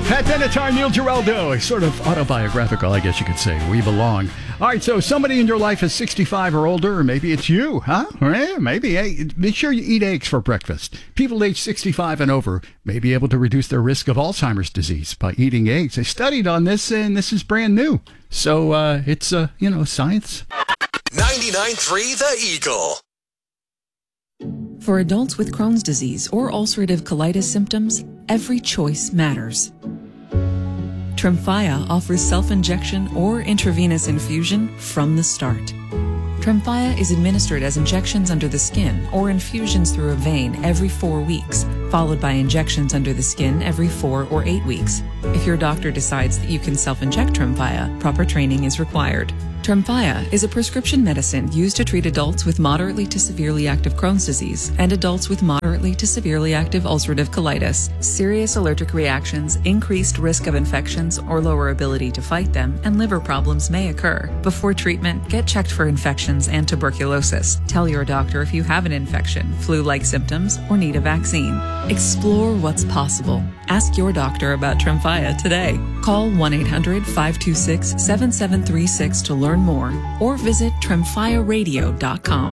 Pat Benatar, Neil Giraldo, sort of autobiographical, I guess you could say. We belong. All right, so somebody in your life is 65 or older, or maybe it's you, huh? Or maybe. Hey, make sure you eat eggs for breakfast. People age 65 and over may be able to reduce their risk of Alzheimer's disease by eating eggs. They studied on this, and this is brand new. So it's, science. 99.3 The Eagle. For adults with Crohn's disease or ulcerative colitis symptoms, every choice matters. Tremfya offers self-injection or intravenous infusion from the start. Tremfya is administered as injections under the skin or infusions through a vein every 4 weeks, followed by injections under the skin every 4 or 8 weeks. If your doctor decides that you can self-inject Tremfya, proper training is required. Tremfya is a prescription medicine used to treat adults with moderately to severely active Crohn's disease and adults with moderately to severely active ulcerative colitis. Serious allergic reactions, increased risk of infections or lower ability to fight them, and liver problems may occur. Before treatment, get checked for infections and tuberculosis. Tell your doctor if you have an infection, flu-like symptoms, or need a vaccine. Explore what's possible. Ask your doctor about Tremfya today. Call 1-800-526-7736 to learn more, or visit tremfyaradio.com.